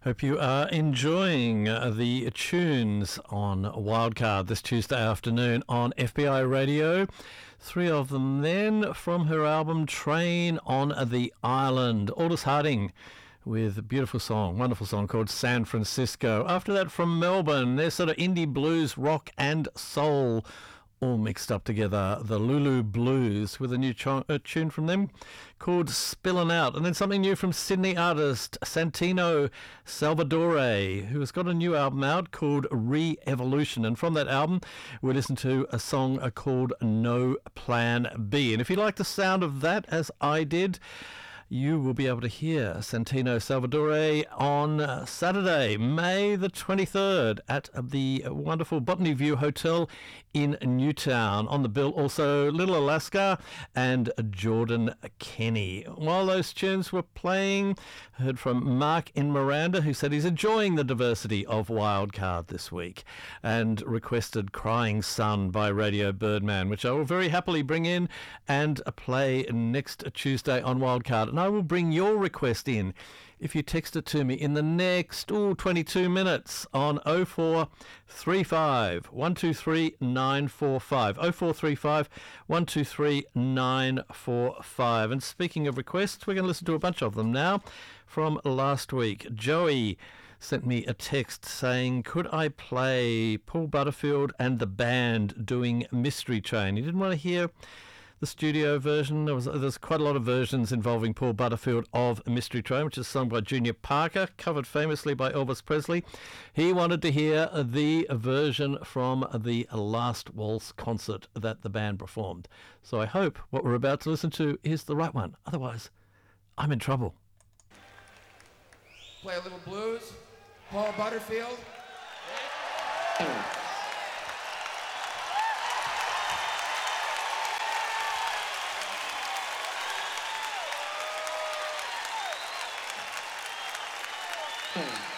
Hope you are enjoying the tunes on Wildcard this Tuesday afternoon on FBI Radio. Three of them then from her album Train on the Island. Aldous Harding with a beautiful song, wonderful song called San Francisco. After that from Melbourne, their sort of indie blues, rock and soul all mixed up together, the Lulu Blues, with a new tune from them called Spillin' Out. And then something new from Sydney artist Santino Salvadore, who has got a new album out called Re-Evolution. And from that album, we listen to a song called No Plan B. And if you like the sound of that, as I did, you will be able to hear Santino Salvadore on Saturday, May the 23rd at the wonderful Botany View Hotel in Newtown. On the bill also Little Alaska and Jordan Kenny. While those tunes were playing, heard from Mark in Miranda, who said he's enjoying the diversity of Wildcard this week and requested Crying Sun by Radio Birdman, which I will very happily bring in and play next Tuesday on Wildcard. And I will bring your request in if you text it to me in the next 22 minutes on 0435 123 945. 0435 123 945. And speaking of requests, we're going to listen to a bunch of them now from last week. Joey sent me a text saying, could I play Paul Butterfield and the band doing Mystery Train? He didn't want to hear the studio version. There's quite a lot of versions involving Paul Butterfield of Mystery Train, which is sung by Junior Parker, covered famously by Elvis Presley. He wanted to hear the version from the Last Waltz concert that the band performed. So I hope what we're about to listen to is the right one. Otherwise, I'm in trouble. Play a little blues. Paul Butterfield. Okay.